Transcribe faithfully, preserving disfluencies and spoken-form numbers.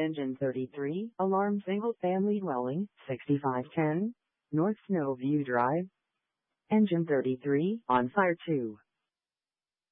Engine thirty-three, alarm single-family dwelling, sixty-five ten North Snowview Drive. Engine thirty-three, on fire two.